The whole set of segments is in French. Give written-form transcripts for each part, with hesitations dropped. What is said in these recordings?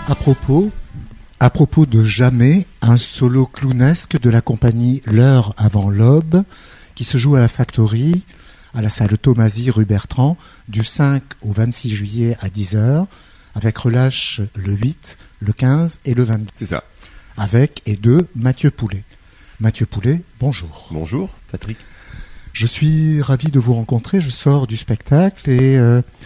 À propos de Jamais, un solo clownesque de la compagnie L'heure avant l'aube, qui se joue à la Factory, à la salle Thomasy rue Bertrand, du 5 au 26 juillet à 10h, avec relâche le 8, le 15 et le 22. C'est ça. Avec et de Mathieu Poulet. Mathieu Poulet, bonjour. Bonjour, Patrick. Je suis ravi de vous rencontrer, je sors du spectacle et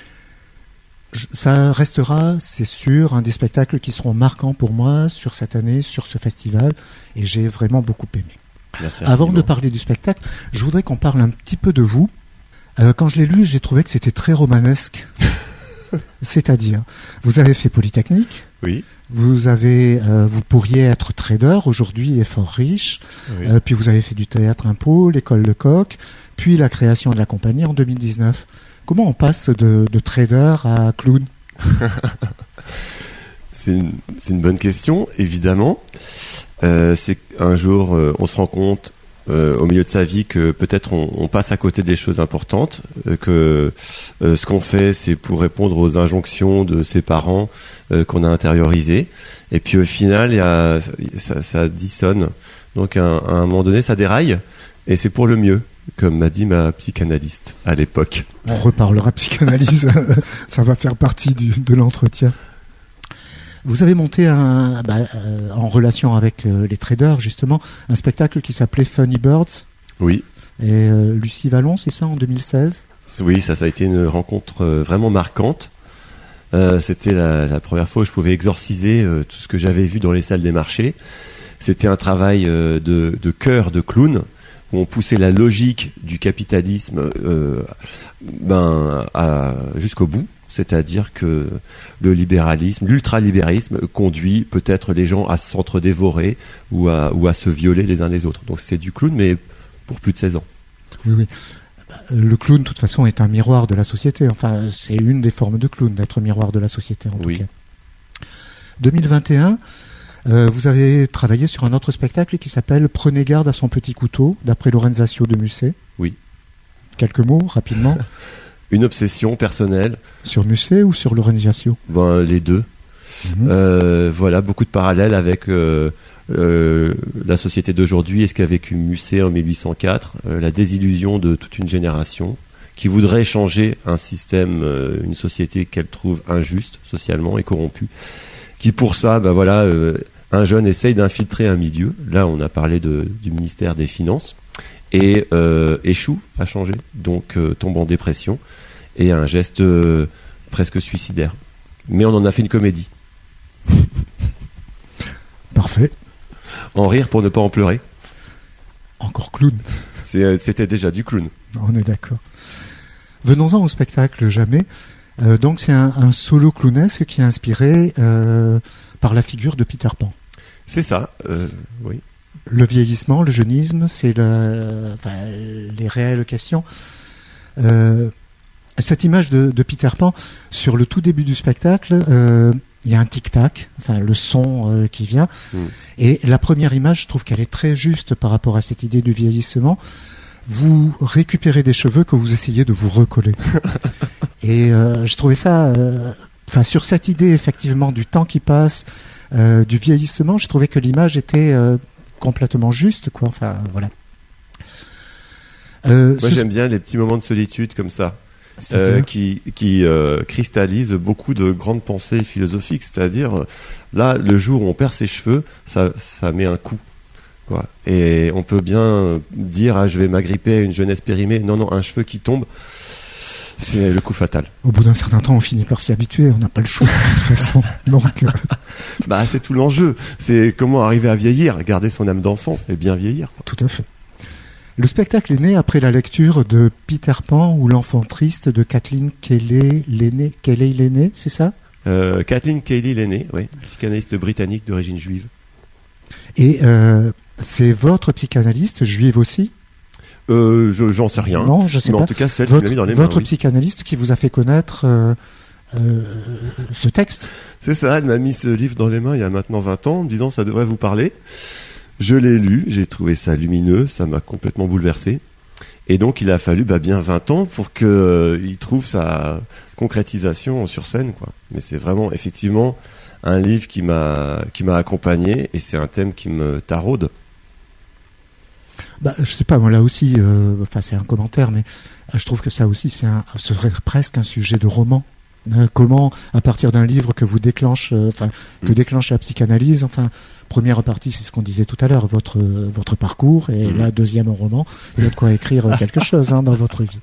ça restera, c'est sûr, un des spectacles qui seront marquants pour moi sur cette année, sur ce festival, et j'ai vraiment beaucoup aimé. Merci. Avant de parler du spectacle, je voudrais qu'on parle un petit peu de vous. Quand je l'ai lu, j'ai trouvé que c'était très romanesque. C'est-à-dire, vous avez fait Polytechnique. Oui. Vous pourriez être trader aujourd'hui et fort riche. Oui. Puis vous avez fait du théâtre impôt, l'école Lecoq, puis la création de la compagnie en 2019. Comment on passe de trader à clown ? C'est une bonne question, évidemment. C'est qu'un jour, on se rend compte au milieu de sa vie que peut-être on passe à côté des choses importantes, que ce qu'on fait, c'est pour répondre aux injonctions de ses parents qu'on a intériorisées. Et puis au final, ça dissonne. Donc à un moment donné, ça déraille, et c'est pour le mieux, comme m'a dit ma psychanalyste à l'époque. On reparlera psychanalyse, ça va faire partie de l'entretien. Vous avez monté en relation avec les traders, justement, un spectacle qui s'appelait Funny Birds. Oui. Et Lucie Vallon, c'est ça, en 2016 ? Oui, ça a été une rencontre vraiment marquante. C'était la première fois où je pouvais exorciser tout ce que j'avais vu dans les salles des marchés. C'était un travail de cœur de clown, où on poussait la logique du capitalisme jusqu'au bout. C'est-à-dire que le libéralisme, l'ultralibéralisme conduit peut-être les gens à s'entre-dévorer ou à se violer les uns les autres. Donc c'est du clown, mais pour plus de 16 ans. Oui. Le clown, de toute façon, est un miroir de la société. Enfin, c'est une des formes de clown, d'être miroir de la société, en tout cas. 2021, vous avez travaillé sur un autre spectacle qui s'appelle « Prenez garde à son petit couteau », d'après Lorenzaccio de Musset. Oui. Quelques mots, rapidement. Une obsession personnelle. Sur Musset ou sur Lorenzaccio ? Les deux. Voilà, beaucoup de parallèles avec la société d'aujourd'hui et ce qu'a vécu Musset en 1804, la désillusion de toute une génération qui voudrait changer un système, une société qu'elle trouve injuste socialement et corrompue, qui pour ça, un jeune essaye d'infiltrer un milieu. Là, on a parlé du ministère des Finances. Et échoue à changer, donc tombe en dépression et a un geste presque suicidaire. Mais on en a fait une comédie. Parfait. En rire pour ne pas en pleurer. Encore clown. C'était déjà du clown. On est d'accord. Venons-en au spectacle Jamais. Donc c'est un solo clownesque qui est inspiré par la figure de Peter Pan. C'est ça, oui. Le vieillissement, le jeunisme, c'est les réelles questions. Cette image de Peter Pan, sur le tout début du spectacle, il y a un tic-tac, le son qui vient. Et la première image, je trouve qu'elle est très juste par rapport à cette idée du vieillissement. Vous récupérez des cheveux que vous essayez de vous recoller. Et je trouvais ça... sur cette idée, effectivement, du temps qui passe, du vieillissement, je trouvais que l'image était... complètement juste, quoi. Voilà. Moi, j'aime bien les petits moments de solitude comme ça, qui cristallisent beaucoup de grandes pensées philosophiques. C'est-à-dire, là, le jour où on perd ses cheveux, ça met un coup, quoi. Et on peut bien dire, je vais m'agripper à une jeunesse périmée. Non, un cheveu qui tombe, c'est le coup fatal. Au bout d'un certain temps, on finit par s'y habituer. On n'a pas le choix, de toute façon. Donc, c'est tout l'enjeu. C'est comment arriver à vieillir, garder son âme d'enfant et bien vieillir. Tout à fait. Le spectacle est né après la lecture de Peter Pan ou l'enfant triste de Kathleen Kelly l'aînée, c'est ça ? Kathleen Kelly l'aînée, oui, psychanalyste britannique d'origine juive. Et c'est votre psychanalyste juive aussi ? J'en sais rien. Non, je sais pas. En tout cas, celle qui l'a mis dans les mains. Votre psychanalyste qui vous a fait connaître ce texte. C'est ça, elle m'a mis ce livre dans les mains il y a maintenant 20 ans, en me disant ça devrait vous parler. Je l'ai lu, j'ai trouvé ça lumineux, ça m'a complètement bouleversé. Et donc il a fallu bien 20 ans pour qu'il trouve sa concrétisation sur scène, quoi. Mais c'est vraiment effectivement un livre qui m'a accompagné, et c'est un thème qui me taraude. Je sais pas, moi là aussi, c'est un commentaire, mais je trouve que ça aussi, ce serait presque un sujet de roman. Comment, à partir d'un livre que vous déclenche la psychanalyse, première partie, c'est ce qu'on disait tout à l'heure, votre parcours, et là, deuxième roman, il y a de quoi écrire quelque chose dans votre vie.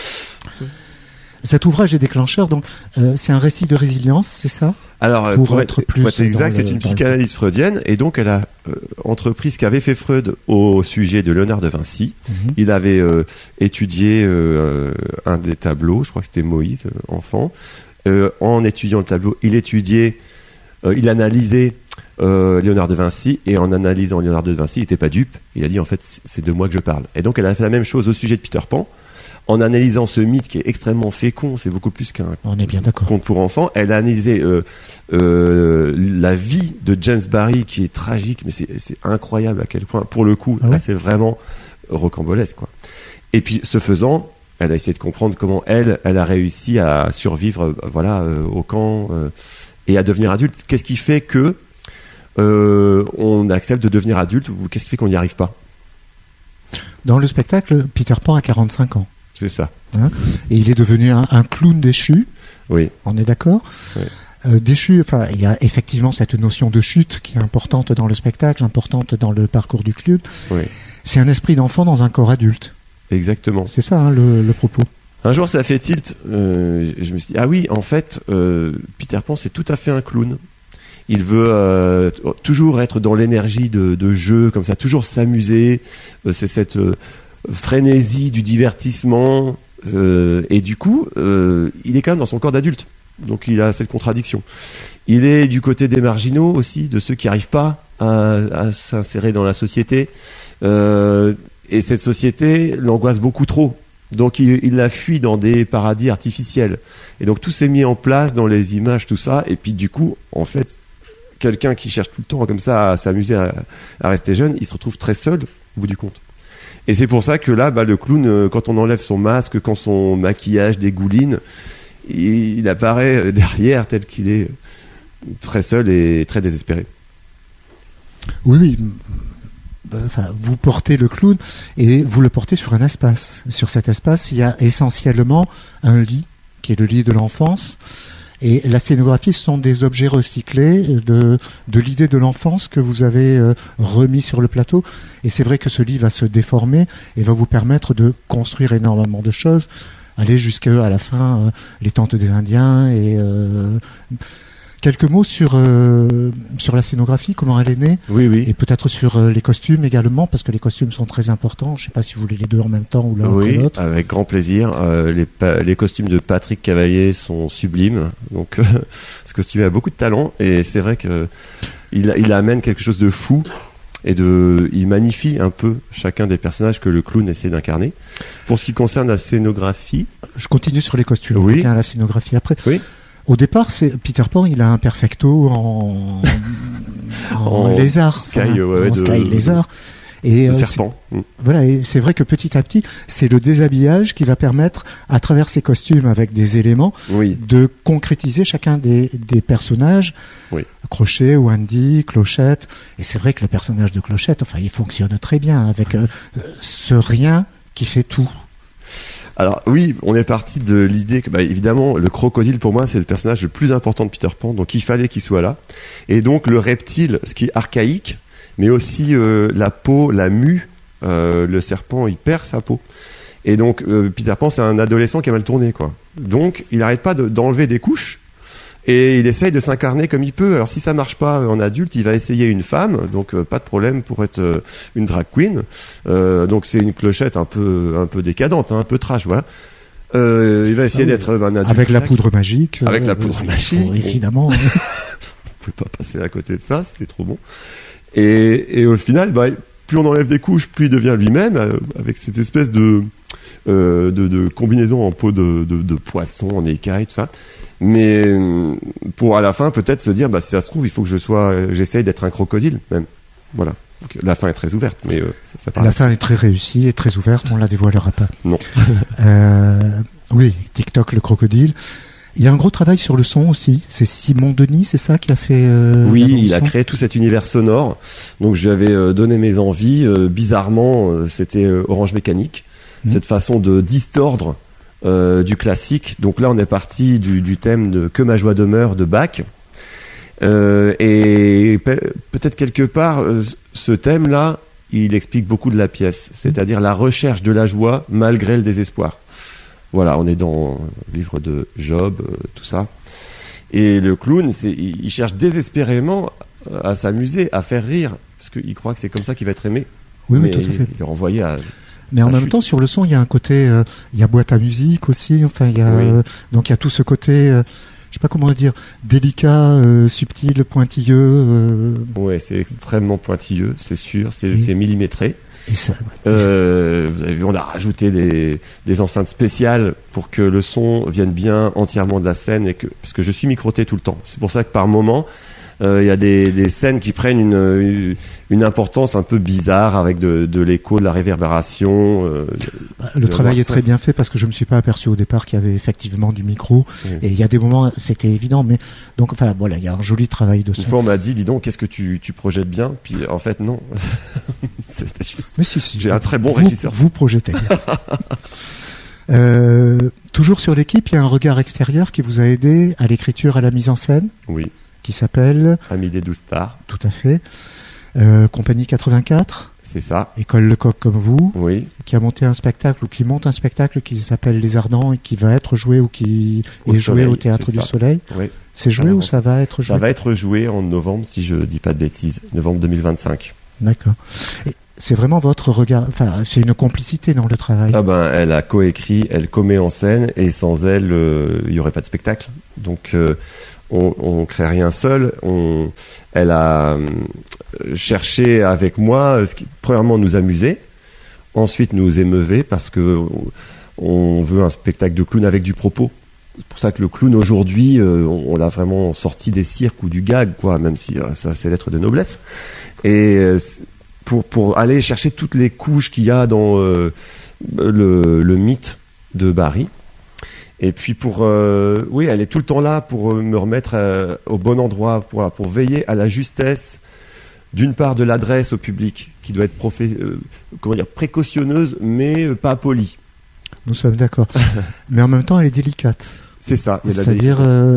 Cet ouvrage est déclencheur, donc c'est un récit de résilience, c'est ça? Alors, pour être exact, c'est une psychanalyse freudienne, et donc elle a entrepris ce qu'avait fait Freud au sujet de Léonard de Vinci. Il avait étudié un des tableaux, je crois que c'était Moïse, enfant. En étudiant le tableau, il analysait Léonard de Vinci, et en analysant Léonard de Vinci, il n'était pas dupe. Il a dit, en fait, c'est de moi que je parle. Et donc, elle a fait la même chose au sujet de Peter Pan. En analysant ce mythe qui est extrêmement fécond, c'est beaucoup plus qu'un conte pour enfants, elle a analysé la vie de James Barrie, qui est tragique, mais c'est incroyable à quel point, pour le coup, là, c'est vraiment rocambolesque, quoi. Et puis, ce faisant, elle a essayé de comprendre comment elle a réussi à survivre, au camp et à devenir adulte. Qu'est-ce qui fait que on accepte de devenir adulte, ou qu'est-ce qui fait qu'on n'y arrive pas? Dans le spectacle, Peter Pan a 45 ans. C'est ça. Et il est devenu un clown déchu. Oui. On est d'accord? Oui. Déchu, il y a effectivement cette notion de chute qui est importante dans le spectacle, importante dans le parcours du clown. Oui. C'est un esprit d'enfant dans un corps adulte. Exactement. C'est ça, le propos. Un jour, ça a fait tilt. Je me suis dit, ah oui, en fait, Peter Pan, c'est tout à fait un clown. Il veut toujours être dans l'énergie de jeu, comme ça, toujours s'amuser. C'est cette frénésie du divertissement. Et du coup, il est quand même dans son corps d'adulte. Donc, il a cette contradiction. Il est du côté des marginaux aussi, de ceux qui n'arrivent pas à s'insérer dans la société. Et cette société l'angoisse beaucoup trop. Donc il la fuit dans des paradis artificiels. Et donc tout s'est mis en place dans les images, tout ça. Et puis du coup, en fait, quelqu'un qui cherche tout le temps comme ça à s'amuser, à rester jeune, il se retrouve très seul au bout du compte. Et c'est pour ça que là, le clown, quand on enlève son masque, quand son maquillage dégouline, il apparaît derrière tel qu'il est, très seul et très désespéré. Oui. Vous portez le clown et vous le portez sur un espace. Sur cet espace, il y a essentiellement un lit, qui est le lit de l'enfance. Et la scénographie, ce sont des objets recyclés de l'idée de l'enfance que vous avez remis sur le plateau. Et c'est vrai que ce lit va se déformer et va vous permettre de construire énormément de choses, aller jusqu'à la fin, les tentes des Indiens et... Quelques mots sur la scénographie, comment elle est née. Oui. Et peut-être sur les costumes également, parce que les costumes sont très importants. Je ne sais pas si vous voulez les deux en même temps ou l'un ou l'autre. Oui, avec grand plaisir. Les costumes de Patrick Cavalier sont sublimes. Donc, ce costume a beaucoup de talent. Et c'est vrai qu'il amène quelque chose de fou. Et il magnifie un peu chacun des personnages que le clown essaie d'incarner. Pour ce qui concerne la scénographie... Je continue sur les costumes. Oui. On revient à la scénographie après. Oui. Au départ, Peter Pan, il a un perfecto en lézard, sky lézard. Et le serpent. Voilà, et c'est vrai que petit à petit, c'est le déshabillage qui va permettre, à travers ces costumes avec des éléments, de concrétiser chacun des personnages. Oui. Crochet, Wendy, Clochette. Et c'est vrai que le personnage de Clochette, il fonctionne très bien avec ce rien qui fait tout. Alors oui, on est parti de l'idée que évidemment le crocodile pour moi c'est le personnage le plus important de Peter Pan, donc il fallait qu'il soit là. Et donc le reptile, ce qui est archaïque, mais aussi la peau, la mue, le serpent il perd sa peau. Et donc Peter Pan c'est un adolescent qui a mal tourné quoi. Donc il n'arrête pas d'enlever des couches et il essaye de s'incarner comme il peut. Alors si ça marche pas en adulte, il va essayer une femme, donc pas de problème pour être une drag queen. Donc c'est une Clochette un peu décadente, un peu trash, voilà. Il va essayer d'être un adulte avec la poudre magique. Avec la poudre magique, évidemment. On pouvait pas passer à côté de ça, c'était trop bon. Et au final, plus on enlève des couches, plus il devient lui-même, avec cette espèce de combinaison en peau de poisson, en écaille, tout ça. Mais pour à la fin peut-être se dire si ça se trouve il faut que j'essaye d'être un crocodile même. Voilà. Donc, la fin est très ouverte, mais ça parle. La fin est très réussie et très ouverte, on la dévoilera pas. Non. Oui, TikTok, le crocodile. Il y a un gros travail sur le son aussi. C'est Simon Denis, c'est ça, qui a fait Oui, la bande il a son créé tout cet univers sonore. Donc je lui avais donné mes envies. Bizarrement, c'était Orange Mécanique. Cette façon de distordre du classique. Donc là, on est parti du thème de Que ma joie demeure de Bach. Et peut-être quelque part, ce thème-là, il explique beaucoup de la pièce. C'est-à-dire la recherche de la joie malgré le désespoir. Voilà, on est dans le livre de Job, tout ça. Et le clown, il cherche désespérément à s'amuser, à faire rire, parce qu'il croit que c'est comme ça qu'il va être aimé. Oui, tout à fait. Il est renvoyé à... Mais en même temps, sur le son, il y a un côté, il y a boîte à musique aussi. Enfin, il y a donc il y a tout ce côté, je sais pas comment dire, délicat, subtil, pointilleux. Ouais, c'est extrêmement pointilleux, c'est sûr. C'est millimétré. Et ça, vous avez vu, on a rajouté des enceintes spéciales pour que le son vienne bien entièrement de la scène parce que je suis microté tout le temps. C'est pour ça que par moment, il y a des scènes qui prennent une importance un peu bizarre avec de l'écho, de la réverbération. Le travail est très bien fait parce que je me suis pas aperçu au départ qu'il y avait effectivement du micro. Et il y a des moments, c'était évident, mais donc enfin voilà, il y a un joli travail de son. Une fois on m'a dit, dis donc, qu'est-ce que tu projettes bien? Puis en fait non, c'était juste. Mais si. J'ai un très bon régisseur. Vous projetez bien. Toujours sur l'équipe, il y a un regard extérieur qui vous a aidé à l'écriture, à la mise en scène. Oui. Qui s'appelle Ami des 12 stars. Tout à fait. Compagnie 84. C'est ça. École Lecoq comme vous. Oui. Qui a monté un spectacle ou qui monte un spectacle qui s'appelle Les Ardents et qui va être joué ou qui est joué au Théâtre du Soleil. Oui. C'est joué ou ça va être joué? Ça va être joué en novembre, si je dis pas de bêtises. Novembre 2025. D'accord. Et c'est vraiment votre regard, enfin, c'est une complicité dans le travail. Ah ben, elle a coécrit, elle commet en scène et sans elle, il y aurait pas de spectacle. Donc, on crée rien seul. Elle a cherché avec moi ce qui, premièrement, nous amuser, ensuite nous émeuver parce que on veut un spectacle de clown avec du propos. C'est pour ça que le clown aujourd'hui, on l'a vraiment sorti des cirques ou du gag, quoi, même si ça c'est lettre de noblesse. Et pour aller chercher toutes les couches qu'il y a dans le mythe de Barry. Et puis oui, elle est tout le temps là pour me remettre au bon endroit, pour veiller à la justesse, d'une part de l'adresse au public, qui doit être précautionneuse, mais pas polie. Nous sommes d'accord. Mais en même temps, elle est délicate. C'est ça. C'est-à-dire,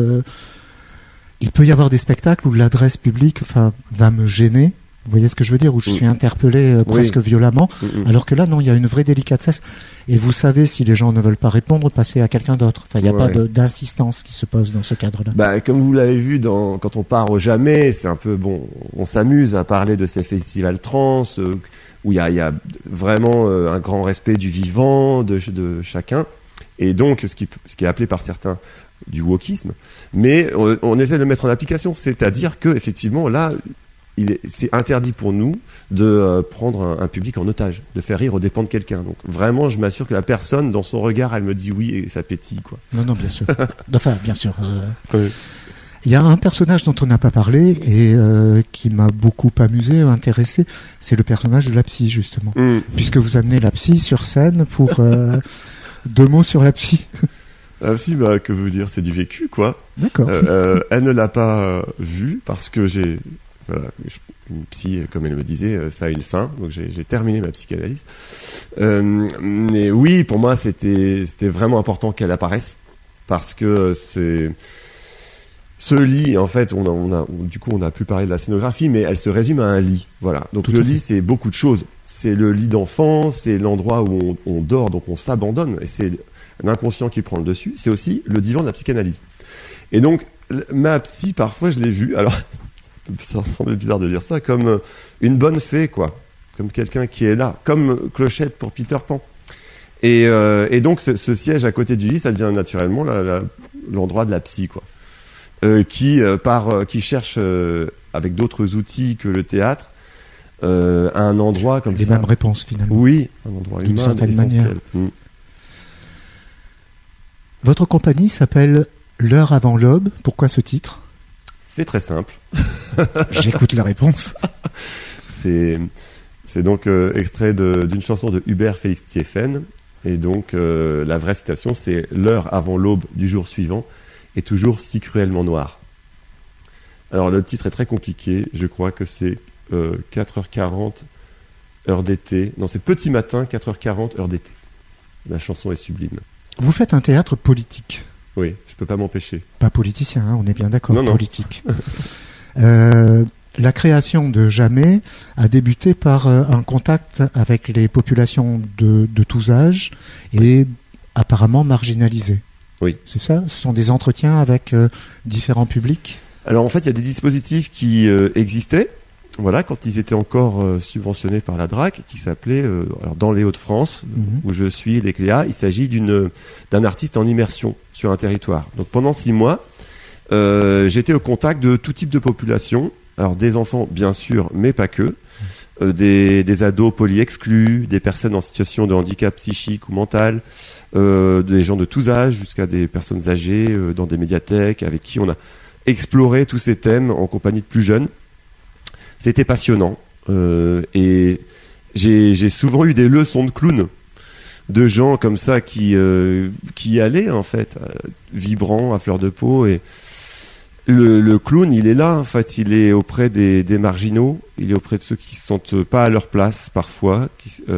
il peut y avoir des spectacles où l'adresse publique, va me gêner. Vous voyez ce que je veux dire, où je suis interpellé presque violemment, alors que là, non, il y a une vraie délicatesse. Et vous savez, si les gens ne veulent pas répondre, passer à quelqu'un d'autre. Enfin, il n'y a pas d'insistance qui se pose dans ce cadre-là. Bah, comme vous l'avez vu quand on part au Jamais, c'est un peu bon. On s'amuse à parler de ces festivals trans où il y a vraiment un grand respect du vivant, de chacun, et donc ce qui est appelé par certains du wokisme. Mais on essaie de le mettre en application, c'est-à-dire que effectivement là. C'est interdit pour nous de prendre un public en otage, de faire rire aux dépens de quelqu'un. Donc vraiment, je m'assure que la personne, dans son regard, elle me dit oui et ça pétille, quoi. Non, bien sûr. Enfin, bien sûr. Il y a un personnage dont on n'a pas parlé et qui m'a beaucoup amusé, intéressé, c'est le personnage de la psy, justement. Puisque vous amenez la psy sur scène pour 2 mots sur la psy. Ah si, que vous dire, c'est du vécu, quoi. D'accord. Elle ne l'a pas vu parce que voilà, une psy, comme elle me disait, ça a une fin, donc j'ai terminé ma psychanalyse. Mais oui, pour moi, c'était vraiment important qu'elle apparaisse, parce que c'est ce lit, en fait, du coup, on a pu parler de la scénographie, mais elle se résume à un lit, voilà. Donc le lit, c'est beaucoup de choses. C'est le lit d'enfant, c'est l'endroit où on dort, donc on s'abandonne, et c'est l'inconscient qui prend le dessus. C'est aussi le divan de la psychanalyse. Et donc, ma psy, parfois, je l'ai vue, alors... Ça semble bizarre de dire ça, comme une bonne fée, quoi. Comme quelqu'un qui est là, comme Clochette pour Peter Pan. Et donc, ce siège à côté du lit, ça devient naturellement l'endroit de la psy, quoi. Qui cherche, avec d'autres outils que le théâtre, un endroit comme ça. Les mêmes réponses, finalement. Oui, un endroit humain, d'une certaine essentiel. manière. Votre compagnie s'appelle L'heure avant l'aube. Pourquoi ce titre ? C'est très simple. J'écoute la réponse. C'est donc extrait d'une chanson de Hubert Félix Thieffen. Et donc, la vraie citation, c'est « L'heure avant l'aube du jour suivant est toujours si cruellement noire ». Alors, le titre est très compliqué. Je crois que c'est 4h40, heure d'été. Non, c'est petit matin, 4h40, heure d'été. La chanson est sublime. Vous faites un théâtre politique. Oui, je peux pas m'empêcher. Pas politicien, hein, on est bien d'accord, non. politique. La création de Jamais a débuté par un contact avec les populations de tous âges et apparemment marginalisées. Oui. C'est ça ? Ce sont des entretiens avec différents publics ? Alors en fait, il y a des dispositifs qui existaient, voilà, quand ils étaient encore subventionnés par la DRAC, qui s'appelait, alors dans les Hauts-de-France, où je suis, les Cléas, il s'agit d'un artiste en immersion sur un territoire. Donc pendant 6 mois, j'étais au contact de tout type de population. Alors des enfants bien sûr, mais pas que, des ados poly-exclus, des personnes en situation de handicap psychique ou mental, des gens de tous âges jusqu'à des personnes âgées dans des médiathèques avec qui on a exploré tous ces thèmes en compagnie de plus jeunes. C'était passionnant et j'ai souvent eu des leçons de clown de gens comme ça qui y allaient en fait, vibrants, à fleur de peau. Et le clown, il est là, en fait, il est auprès des marginaux, il est auprès de ceux qui se sentent pas à leur place parfois,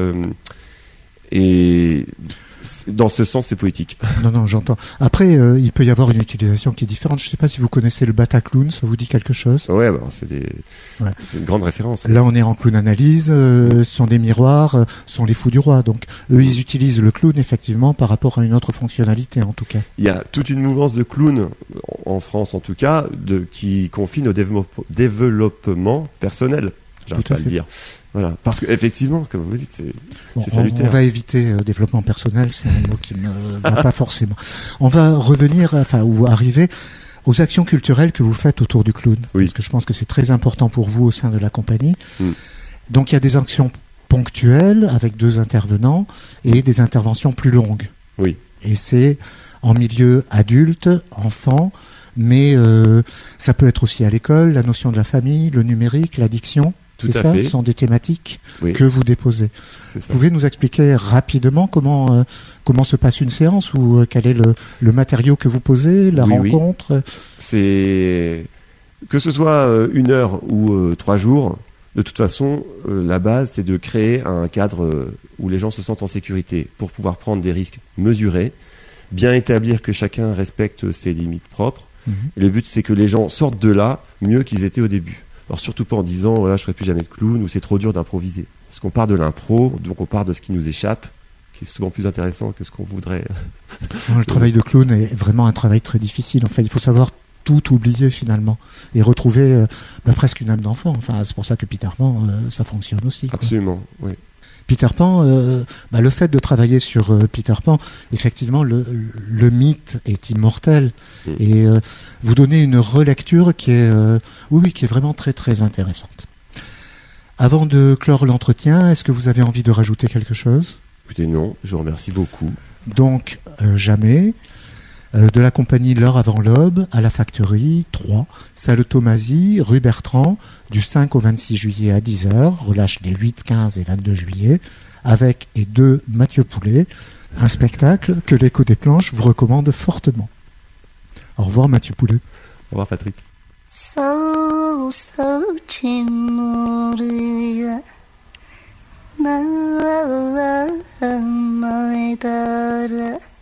et dans ce sens, c'est poétique. Non, j'entends. Après, il peut y avoir une utilisation qui est différente. Je ne sais pas si vous connaissez le Bataclown, ça vous dit quelque chose ? Ouais, c'est une grande référence. Là, on est en clown analyse, ce sont des miroirs, ce sont les fous du roi. Donc, eux, ils utilisent le clown, effectivement, par rapport à une autre fonctionnalité, en tout cas. Il y a toute une mouvance de clowns, en France en tout cas, qui confine au développement personnel. J'arrive pas à le dire. Voilà. Parce qu'effectivement, comme vous dites, c'est salutaire. On va éviter développement personnel, c'est un mot qui ne va pas forcément. On va revenir, ou arriver aux actions culturelles que vous faites autour du clown. Oui. Parce que je pense que c'est très important pour vous au sein de la compagnie. Donc il y a des actions ponctuelles avec 2 intervenants et des interventions plus longues. Oui. Et c'est en milieu adulte, enfant, mais ça peut être aussi à l'école, la notion de la famille, le numérique, l'addiction. Tout c'est à ça, fait. ce sont des thématiques que vous déposez. C'est ça. Vous pouvez nous expliquer rapidement comment se passe une séance ou quel est le matériau que vous posez, la rencontre ? Oui. C'est que ce soit 1 heure ou 3 jours, de toute façon, la base, c'est de créer un cadre où les gens se sentent en sécurité pour pouvoir prendre des risques mesurés, bien établir que chacun respecte ses limites propres. Et le but, c'est que les gens sortent de là mieux qu'ils étaient au début. Alors surtout pas en disant voilà, je ferai plus jamais de clown ou c'est trop dur d'improviser. Parce qu'on part de l'impro, donc on part de ce qui nous échappe, qui est souvent plus intéressant que ce qu'on voudrait. Le travail de clown est vraiment un travail très difficile. En fait, il faut savoir tout oublier finalement et retrouver presque une âme d'enfant. Enfin, c'est pour ça que Peter Pan, ça fonctionne aussi. Absolument, oui. Peter Pan, le fait de travailler sur Peter Pan, effectivement, le mythe est immortel et vous donnez une relecture qui est, qui est vraiment très très intéressante. Avant de clore l'entretien, est-ce que vous avez envie de rajouter quelque chose ? Écoutez, non, je vous remercie beaucoup. Donc, Jamais, de la compagnie L'heure avant l'aube, à la Factory, 3, salle Thomasy, rue Bertrand, du 5 au 26 juillet à 10h, relâche les 8, 15 et 22 juillet, avec et de Mathieu Poulet, un spectacle que l'Écho des Planches vous recommande fortement. Au revoir Mathieu Poulet. Au revoir Patrick. Na